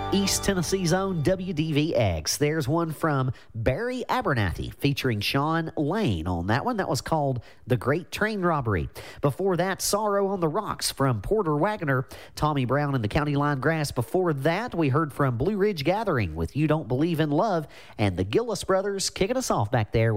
East Tennessee's own WDVX. There's one from Barry Abernathy featuring Sean Lane on that one. That was called The Great Train Robbery. Before that, Sorrow on the Rocks from Porter Wagoner, Tommy Brown and the County Line Grass. Before that, we heard from Blue Ridge Gathering with You Don't Believe in Love, and the Gillis Brothers kicking us off back there.